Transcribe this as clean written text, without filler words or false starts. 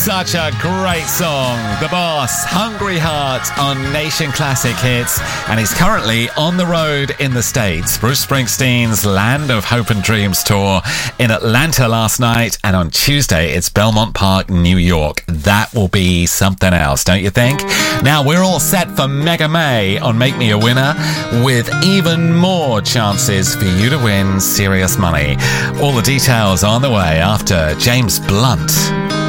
Such a great song. The Boss, Hungry Heart on Nation Classic Hits, and he's currently on the road in the States. Bruce Springsteen's Land of Hope and Dreams tour in Atlanta last night, and on Tuesday it's Belmont Park, New York. That will be something else, don't you think? Now we're all set for Mega May on Make Me a Winner, with even more chances for you to win serious money. All the details on the way after James Blunt.